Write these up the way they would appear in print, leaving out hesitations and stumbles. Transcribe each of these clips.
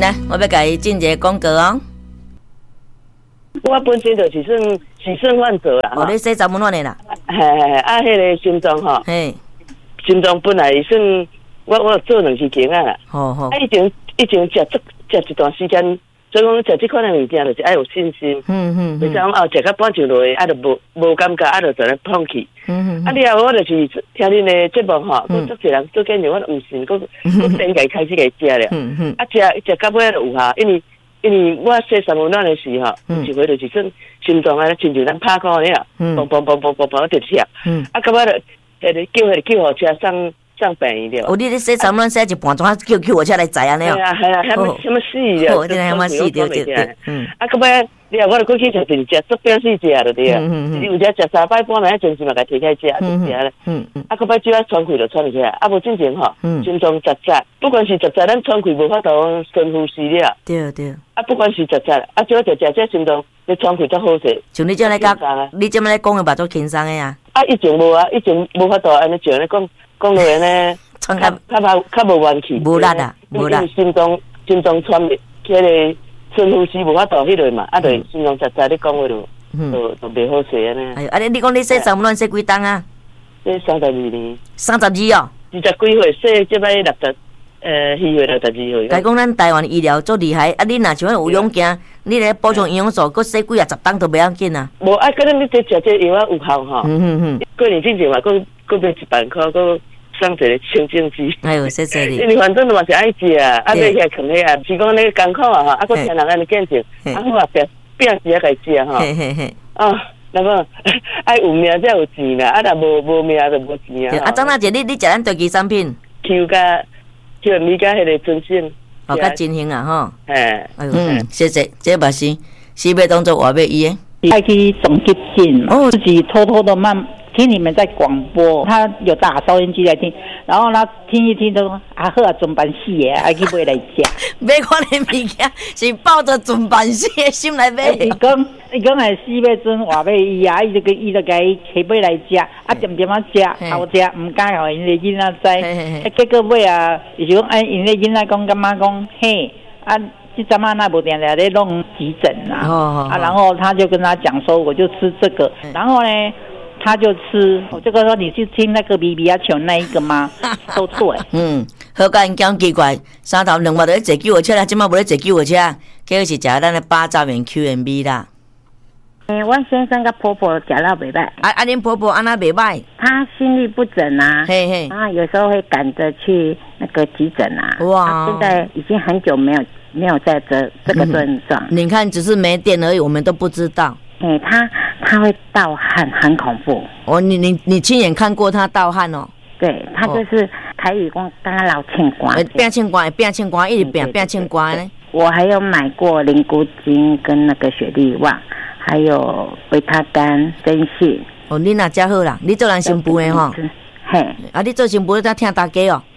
来，我要甲伊进一个广告哦。 我本身就是肾患者啦。 哦，你洗查某卵的啦？ 嘿，迄个心脏吼， 嘿， 心脏本来算我有做2次经啊啦。 好好。 以前食一段时间，所以讲食这款的物件就是爱有信心。袂使讲食到半上落，就无感觉，就在咧放弃。你后我就是听恁的节目吼，足侪人做建议，我毋信，佫先家开始来食了。食到尾就有效，因为我洗三温暖的时候，一回就是算心脏啊，亲像咱拍鼓尔，嘣嘣嘣嘣嘣嘣直跳。到尾就叫护车上病院了。 你咧洗三温暖洗一半钟，叫护车来载安尼哦。 系啊，什么死了？ 哦，真系死对。 到尾我就过去就是食足饼死食就对啊。有只食3摆半暝，真是嘛，甲摕开食就食咧。到尾只要喘气就喘起来，无正常吼，心脏杂杂，不管是杂杂，咱喘气无法度深呼吸了。 对。 不管是杂杂，只要食这心脏，你喘气才好势。 像你这来讲，你这么来讲的嘛，足轻松的啊。 以前无啊，以前无法度安尼像咧讲落来呢，较无元气， 无力啊，无力。 心脏喘，迄个深呼吸无法度迄类嘛，就心脏杂杂，你讲话就袂好势安尼。 哎呀，你讲你洗三温暖洗几冬啊？ 洗32年。 32哦。 20几岁洗，即摆4岁62岁。 该讲咱台湾医疗足厉害，你若像有勇行，你咧补充营养素，佮洗几10冬都袂要紧啊。 无可能你食这药有效吼。过年之前嘛，佮买1万块，佮送一个清净机。 哎呦，谢谢你。 因为反正嘛是爱食啊，买起来藏起啊，是讲你艰苦啊吼，佮听人安尼见证，好啊，拼时啊，家食吼。那么爱有命才有钱啦，若无命就无钱啊。 张大姐，你食咱第几产品 ？Q 加 QMB 加迄个真性， 较真性啊吼。 哎呦，谢谢，这嘛是要当做活要医的。 还可以总结性，自己偷偷的听你们在广播，他有打收音机来听，然后他听一听都说啊好啊，准办死的，还去买来食。 买款的物件是抱着准办死的心来买。 伊讲系死要准活要医啊，伊就甲伊起买来食，点点食，好食，唔敢互因个囡仔知。结果尾啊，伊就讲因个囡仔讲感觉讲嘿这阵啊那无定定咧弄急诊啊，然后他就跟他讲说，我就吃这个，然后呢。他就吃，我就说你去听那个 BB 啊球那一个吗？都错好甲因讲奇怪，3头2码都咧坐救护车啦，即马无咧坐救护车，结果是食咱的8杂元 QMB 啦。 我先生跟婆婆食了袂歹。 恁婆婆安那袂歹？ 她心律不整啊， 嘿， 然后有时候会赶着去那个急诊啊。哇，现在已经很久没有在这个症状。 你看，只是没电而已，我们都不知道。 他会盗汗，很恐怖。 你亲眼看过他盗汗哦？ 对，他就是台语讲刚刚老清光， 变清光，一直变清光呢。 我还有买过灵骨精跟那个雪莉旺，还有维他甘、珍信。 你那真好啦，你做人新妇的吼。 嘿， 你做新妇在听大家哦。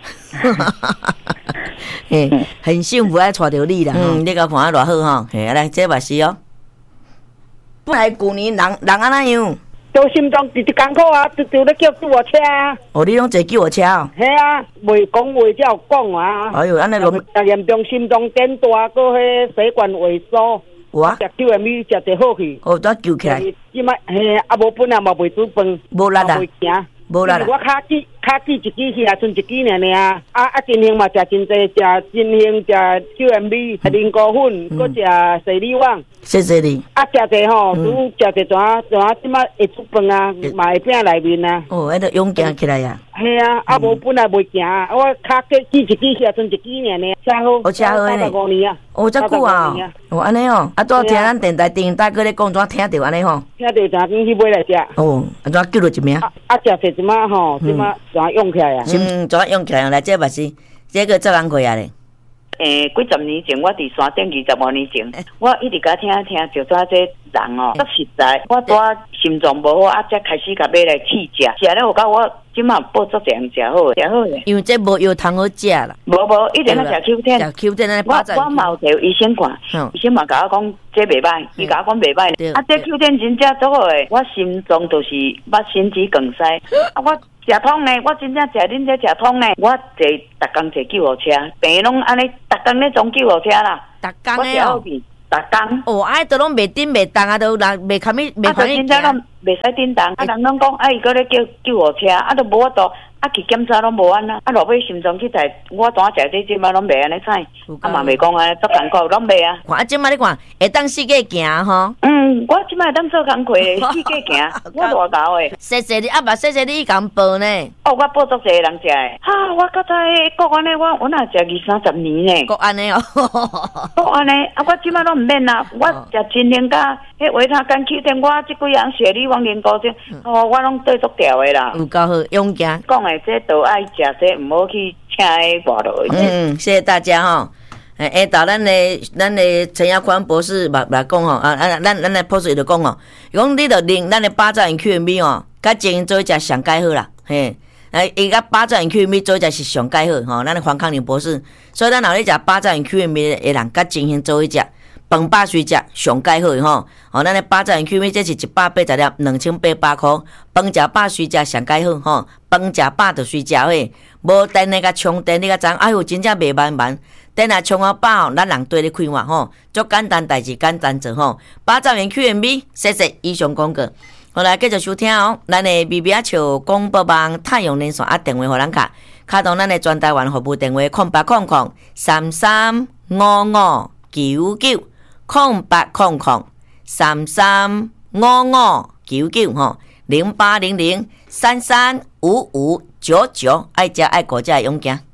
很幸福爱带着你啦。你甲看偌好吼，来这嘛是哦。本来旧年人安怎样？ 都心脏直艰苦啊，就咧叫救护车啊。 你拢坐救护车哦？ 系啊，袂讲话才有讲啊。 哎呦，安尼拢严重心脏电大，搁迄血管萎缩。 我食酒的米食得好去。 哦，都救起来。 即摆嘿，啊无本啊嘛袂煮饭， 无力啊， 袂行， 无力啊。 我卡记一支去啊，剩一支尔。真兴嘛食真济，食真兴食酒米，灵菇粉，搁食西里旺。 谢谢你。 食者吼，拄食者怎即摆会煮饭啊，嘛会拼内面啊。 哦，迄个勇行起来呀。 系啊，无本来袂行，我卡记一支去啊，剩一支尔，车好。 我车好呢。 35年啊。 哦，遮久啊。哦，安尼哦，拄听咱电台搁咧讲，怎听着安尼吼？ 听着怎去买来食？ 哦，怎救了一命？ 食者即摆吼，即摆怎用起来啊？ 怎用起来？来，这嘛是，这个做人过啊咧。 几十年前，我伫山顶25年前，我一直甲听，就说这人哦，足实在。我拄心脏无好，才开始甲买来试食，食了有甲我即马报足侪人食好诶。 因为这无药通好食啦。 无，一定要食 Q10。 食 Q10 安尼我嘛有摕医生看，医生嘛甲我讲这袂歹，伊甲我讲袂歹。这 Q10 真正足好诶，我心脏就是捌心肌梗塞，我。 食通呢，我真正食恁这食通呢，我坐逐工坐救护车，病拢安尼逐工咧装救护车啦， 逐工咧哦， 逐工。 哦，啊，都拢袂顶袂动啊，都人袂堪咪袂堪咪。 真正拢袂使顶动，啊，人拢讲，啊，伊搁咧叫救护车，啊，都无法度。啊，去检查拢无安啊！啊，落尾心脏去台，我当食这即摆拢袂安尼菜，啊嘛袂讲啊，做工课拢袂啊。 看啊，即摆你看，会当四界行吼。 我即摆当做工课咧，四界行，我偌搞诶。 谢谢你，啊嘛谢谢你讲报呢。 哦，我报足侪人食诶。哈，我较早国安尼，我若食20-30年呢。 国安尼哦。 国安尼，啊，我即摆拢毋免啦，我食真灵甲迄维他干气天，我即几样血里往年高精，我拢对足调诶啦。 有够好，勇敢。 讲诶，这都爱食这，毋好去请迄外头。 谢谢大家吼。下到咱的陈亚宽博士来讲吼，咱的博士就讲吼，讲你着啉咱的八爪鱼 QMB 吼，甲前做一只上介好啦，嘿，伊甲八爪鱼 QMB 做一只是上介好吼，咱的黄康宁博士，所以咱若咧食八爪鱼 QMB 的人，甲前先做一只饭饱水食上介好吼，哦，咱的八爪鱼 QMB 这是180粒，2800块，饭食饱水食上介好吼，饭食饱着水食嘿，无等那个充电你甲知，哎呦，真正袂慢慢。等下充好饱，咱人对咧开话吼，足简单代志简单做吼。八爪鱼 QMB， 谢谢以上广告。好来继续收听哦，咱的 BBA 笑广播网太阳连线啊电话互咱卡，卡通咱的全台湾服务电话0800335599吼，0800335599，爱食爱国家勇敢。